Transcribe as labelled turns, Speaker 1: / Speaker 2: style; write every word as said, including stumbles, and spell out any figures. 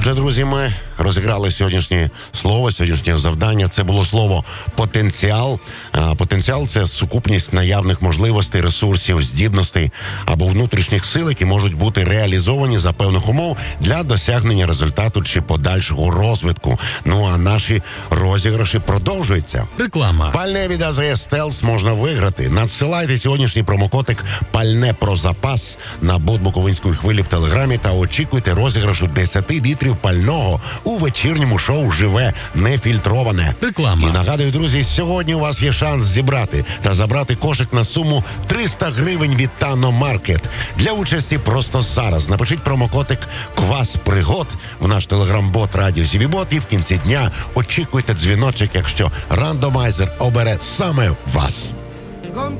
Speaker 1: Отже, друзі, ми розіграли сьогоднішнє слово, сьогоднішнє завдання. Це було слово «потенціал». А потенціал – це сукупність наявних можливостей, ресурсів, здібностей або внутрішніх сил, які можуть бути реалізовані за певних умов для досягнення результату чи подальшого розвитку. Ну, а наші розіграші продовжуються.
Speaker 2: Реклама.
Speaker 1: Пальне від АЗС «Стелс» можна виграти. Надсилайте сьогоднішній промокодик «Пальне про запас» на бот Буковинської хвилі в Телеграмі та очікуйте розіграшу десять літрів пального у вечірньому шоу «Живе нефільтроване».
Speaker 2: Реклама.
Speaker 1: І нагадую, друзі, сьогодні у вас є шанс зібрати та забрати кошик на суму триста гривень від Тано Маркет. Для участі просто зараз напишіть промокодик «Квас пригод» в наш телеграм-бот Радіо Сівібот і в кінці дня очікуйте дзвіночок, якщо рандомайзер обере саме вас.